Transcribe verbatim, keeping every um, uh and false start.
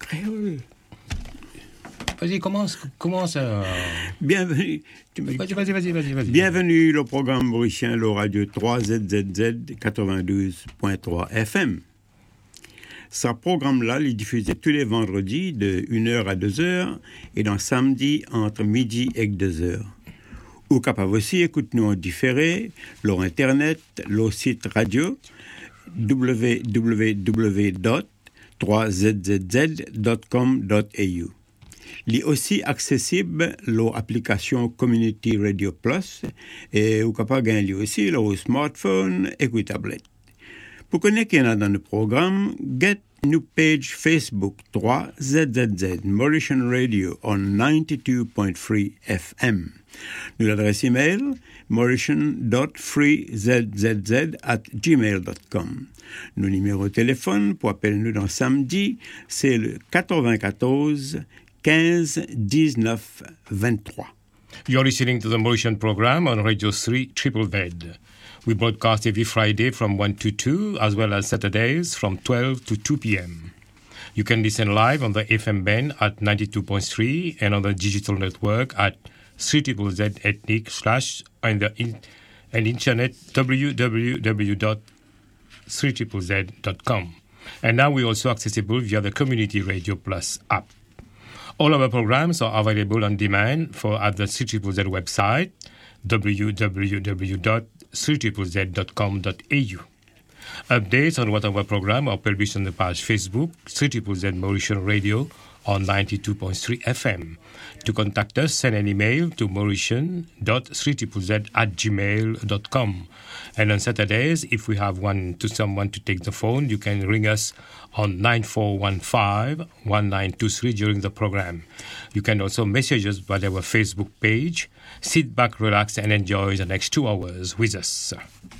créole. Vas-y, commence, commence. Euh... Bienvenue. Vas-y, vas-y, vas-y, vas-y, vas-y. Bienvenue le programme mauricien, le radio trois Z Z Z quatre-vingt-douze point trois F M. Ce programme-là, il est diffusé tous les vendredis de une heure à deux heures et dans samedi entre midi et deux heures. Ou capable aussi, écoute-nous en différé, leur internet, leur site radio w w w point trois z z z point com point a u. Il est aussi accessible leur application Community Radio Plus et ou capable gagner aussi leur smartphone et tablette. Pour connaître qui y en a dans le programme, get new page Facebook trois Z Z Z Mauritian Radio on ninety-two point three F M. Nous l'adresse email mauritian dot free z z z at gmail dot com. Nos numéros de téléphone pour appeler nous dans samedi, c'est le quatre-vingt-quatorze quinze dix-neuf vingt-trois. You're listening to the Mauritian program on Radio three Triple Z. We broadcast every Friday from one to two, as well as Saturdays from twelve to two p.m. You can listen live on the F M band at ninety-two point three and on the digital network at three Z Z Z ethnic slash and the in, and internet w w w dot three Z Z Z dot com. And now we're also accessible via the Community Radio Plus app. All our programs are available on demand for at the three Z Z Z website w w w dot three Z Z Z dot com dot a u. Updates on what our program are published on the page Facebook three Z Z Z Mauritian Radio on ninety-two point three F M. To contact us, send an email to mauritian dot three Z Z Z at gmail dot com. And on Saturdays, if we have one to someone to take the phone, you can ring us on nine four one five one nine two three during the program. You can also message us by our Facebook page. Sit back, relax, and enjoy the next two hours with us.